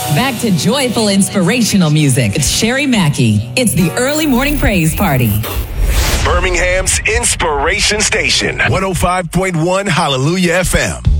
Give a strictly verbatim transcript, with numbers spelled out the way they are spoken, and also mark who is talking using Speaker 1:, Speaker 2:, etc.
Speaker 1: Back to joyful, inspirational music. It's Sherry Mackey. It's the early morning praise party.
Speaker 2: Birmingham's Inspiration Station, one oh five point one Hallelujah F M.